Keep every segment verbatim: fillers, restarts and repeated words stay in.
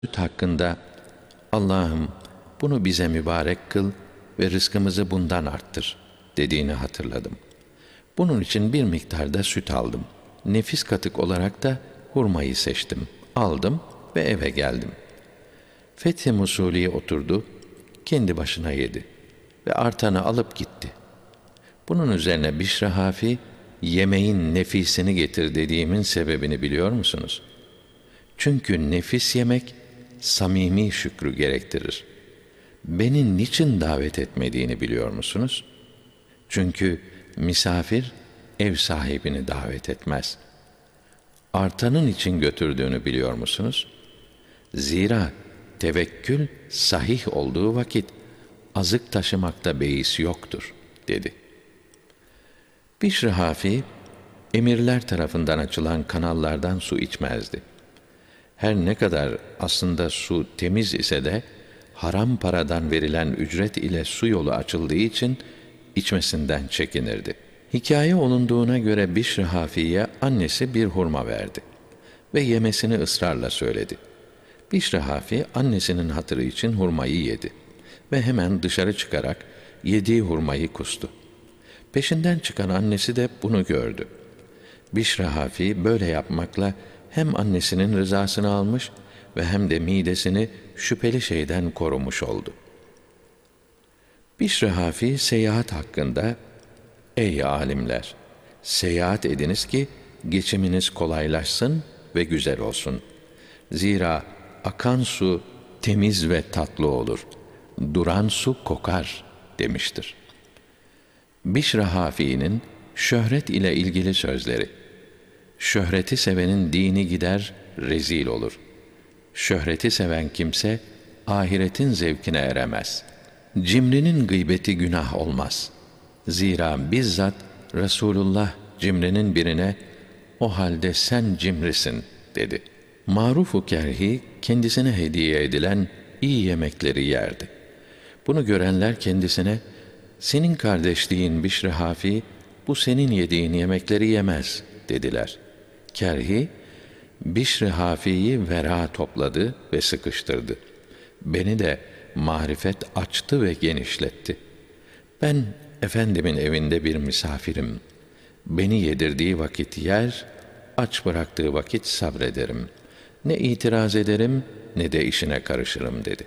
Süt hakkında Allah'ım bunu bize mübarek kıl ve rızkımızı bundan arttır dediğini hatırladım. Bunun için bir miktarda süt aldım. Nefis katık olarak da hurmayı seçtim. Aldım ve eve geldim. Fethi Musuli'ye oturdu, kendi başına yedi ve artanı alıp gitti. Bunun üzerine Bişr Hafi, yemeğin nefisini getir dediğimin sebebini biliyor musunuz? Çünkü nefis yemek, samimi şükrü gerektirir. Beni niçin davet etmediğini biliyor musunuz? Çünkü misafir, ev sahibini davet etmez. Artanın için götürdüğünü biliyor musunuz? Zira tevekkül sahih olduğu vakit, azık taşımakta beis yoktur, dedi. Bişr Hafi, emirler tarafından açılan kanallardan su içmezdi. Her ne kadar aslında su temiz ise de, haram paradan verilen ücret ile su yolu açıldığı için, içmesinden çekinirdi. Hikaye olunduğuna göre Bişr Hafi'ye annesi bir hurma verdi ve yemesini ısrarla söyledi. Bişr Hafi, annesinin hatırı için hurmayı yedi ve hemen dışarı çıkarak yediği hurmayı kustu. Peşinden çıkan annesi de bunu gördü. Bişr Hafi böyle yapmakla hem annesinin rızasını almış ve hem de midesini şüpheli şeyden korumuş oldu. Bişr Hafi seyahat hakkında, ey alimler, seyahat ediniz ki geçiminiz kolaylaşsın ve güzel olsun. Zira akan su temiz ve tatlı olur, duran su kokar demiştir. Bişr Hafi'nin şöhret ile ilgili sözleri: şöhreti sevenin dini gider, rezil olur. Şöhreti seven kimse ahiretin zevkine eremez. Cimrinin gıybeti günah olmaz. Zira bizzat Resulullah cimrinin birine, o halde sen cimrisin dedi. Maruf-u kerhi kendisine hediye edilen iyi yemekleri yerdi. Bunu görenler kendisine, senin kardeşliğin Bişr Hafi bu senin yediğin yemekleri yemez dediler. Kerhi, Bişr Hafi'yi vera topladı ve sıkıştırdı. Beni de marifet açtı ve genişletti. Ben Efendimin evinde bir misafirim. Beni yedirdiği vakit yer, aç bıraktığı vakit sabrederim. Ne itiraz ederim, ne de işine karışırım dedi.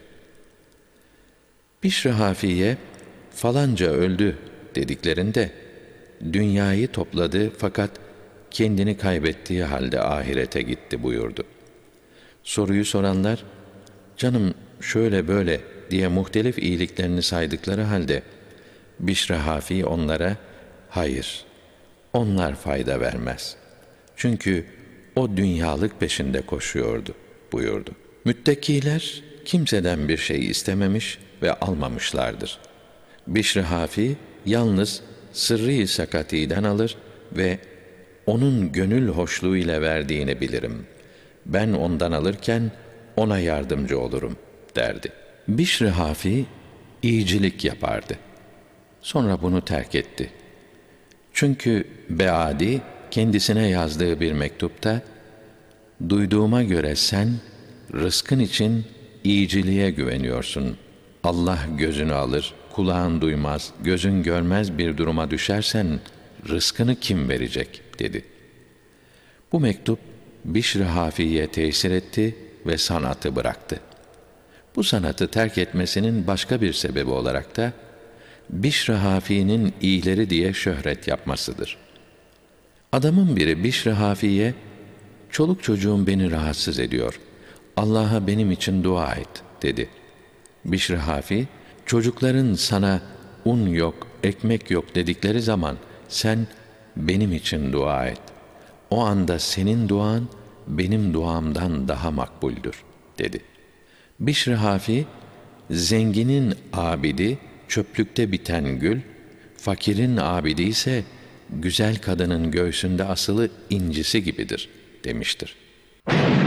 Bişr Hafi'ye, falanca öldü dediklerinde, dünyayı topladı fakat kendini kaybettiği halde ahirete gitti buyurdu. Soruyu soranlar, canım şöyle böyle diye muhtelif iyiliklerini saydıkları halde, Bişr Hafi onlara, hayır, onlar fayda vermez. Çünkü o dünyalık peşinde koşuyordu buyurdu. Müttakiler kimseden bir şey istememiş ve almamışlardır. Bişr Hafi yalnız sırrı-i sakatiden alır ve onun gönül hoşluğu ile verdiğini bilirim. Ben ondan alırken ona yardımcı olurum derdi. Bişr Hafi iyicilik yapardı. Sonra bunu terk etti. Çünkü Beadi kendisine yazdığı bir mektupta, duyduğuma göre sen rızkın için iyiciliğe güveniyorsun. Allah gözünü alır, kulağın duymaz, gözün görmez bir duruma düşersen rızkını kim verecek dedi. Bu mektup Bişr Hafi'ye tesir etti ve sanatı bıraktı. Bu sanatı terk etmesinin başka bir sebebi olarak da Bişr Hafi'nin iyileri diye şöhret yapmasıdır. Adamın biri Bişr Hafi'ye, çoluk çocuğum beni rahatsız ediyor, Allah'a benim için dua et dedi. Bişr Hafi, çocukların sana un yok, ekmek yok dedikleri zaman sen benim için dua et. O anda senin duan benim duamdan daha makbuldür dedi. Bişr Hafi, zenginin abidi çöplükte biten gül, fakirin abidi ise güzel kadının göğsünde asılı incisi gibidir demiştir.